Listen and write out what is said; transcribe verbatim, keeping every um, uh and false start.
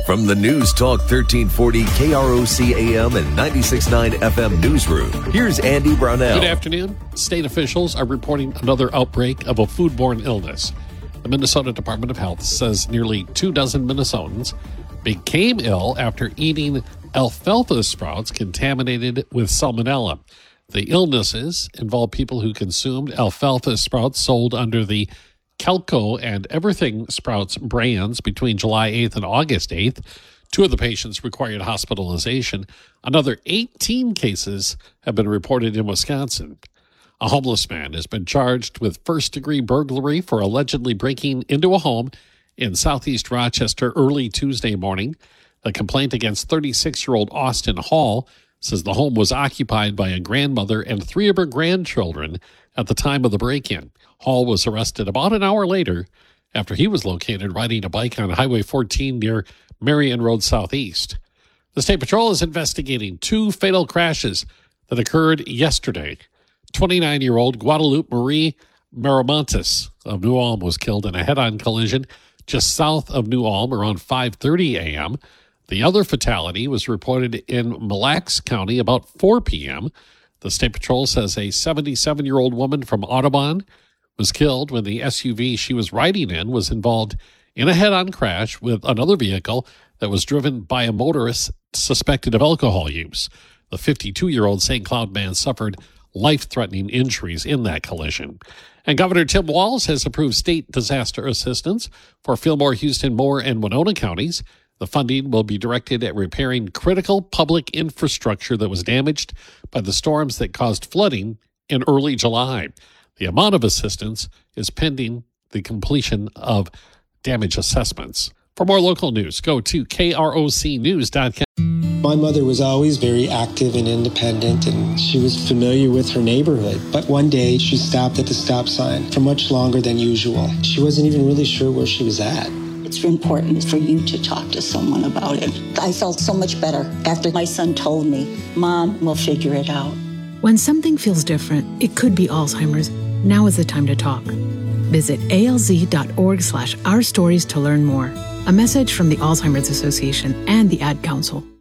from the News Talk thirteen forty K R O C A M and ninety-six point nine F M newsroom, here's Andy Brownell. Good afternoon. State officials are reporting another outbreak of a foodborne illness. The Minnesota Department of Health says nearly two dozen Minnesotans became ill after eating alfalfa sprouts contaminated with salmonella. The illnesses involve people who consumed alfalfa sprouts sold under the Kelco and Everything Sprouts brands between July eighth and August eighth. Two of the patients required hospitalization. Another eighteen cases have been reported in Wisconsin. A homeless man has been charged with first-degree burglary for allegedly breaking into a home in southeast Rochester early Tuesday morning. The complaint against thirty-six-year-old Austin Hall says the home was occupied by a grandmother and three of her grandchildren at the time of the break-in. Hall was arrested about an hour later after he was located riding a bike on Highway fourteen near Marion Road Southeast. The State Patrol is investigating two fatal crashes that occurred yesterday. twenty-nine-year-old Guadalupe Marie Miramontes of New Ulm was killed in a head-on collision just south of New Ulm around five thirty a.m. The other fatality was reported in Mille Lacs County about four p.m. The State Patrol says a seventy-seven-year-old woman from Audubon was killed when the S U V she was riding in was involved in a head-on crash with another vehicle that was driven by a motorist suspected of alcohol use. The fifty-two-year-old Saint Cloud man suffered life-threatening injuries in that collision. And Governor Tim Walz has approved state disaster assistance for Fillmore, Houston, Moore, and Winona counties. The funding will be directed at repairing critical public infrastructure that was damaged by the storms that caused flooding in early July. The amount of assistance is pending the completion of damage assessments. For more local news, go to K R O C news dot com. My mother was always very active and independent, and she was familiar with her neighborhood. But one day, she stopped at the stop sign for much longer than usual. She wasn't even really sure where she was at. It's important for you to talk to someone about it. I felt so much better after my son told me, Mom, we'll figure it out. When something feels different, it could be Alzheimer's. Now is the time to talk. Visit alz.org slash our stories to learn more. A message from the Alzheimer's Association and the Ad Council.